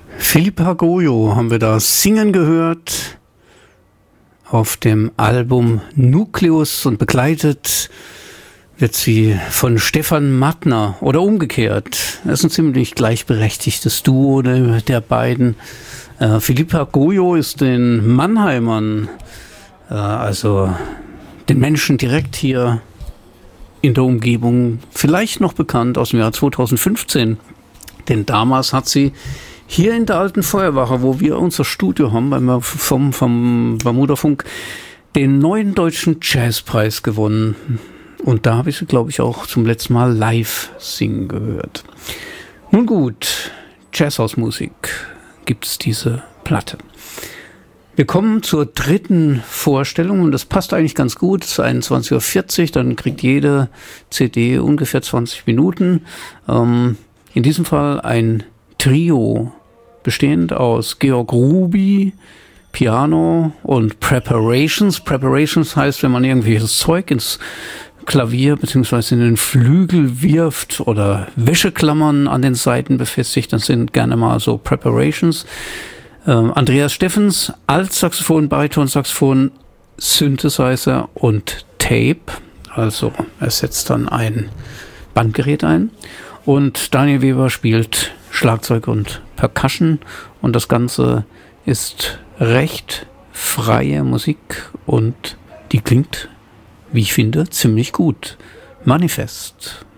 Philippa Gojo haben wir da singen gehört auf dem Album Nucleus und begleitet wird sie von Stefan Mattner oder umgekehrt. Das ist ein ziemlich gleichberechtigtes Duo der beiden. Philippa Gojo ist den Mannheimern, also den Menschen direkt hier in der Umgebung, vielleicht noch bekannt aus dem Jahr 2015. Denn damals hat sie hier in der alten Feuerwache, wo wir unser Studio haben, vom Bermuda-Funk, den neuen deutschen Jazzpreis gewonnen. Und da habe ich sie, glaube ich, auch zum letzten Mal live singen gehört. Nun gut, Jazzhausmusik gibt's diese Platte. Wir kommen zur dritten Vorstellung und das passt eigentlich ganz gut. Es ist 21:40 Uhr, dann kriegt jede CD ungefähr 20 Minuten. In diesem Fall ein Trio, bestehend aus Georg Ruby, Piano und Preparations. Preparations heißt, wenn man irgendwelches Zeug ins Klavier bzw. in den Flügel wirft oder Wäscheklammern an den Seiten befestigt, dann sind gerne mal so Preparations. Andreas Steffens, Altsaxophon, Baritonsaxophon, Synthesizer und Tape. Also er setzt dann ein Bandgerät ein. Und Daniel Weber spielt Schlagzeug und Percussion. Und das Ganze ist recht freie Musik und die klingt, wie ich finde, ziemlich gut. Manifest.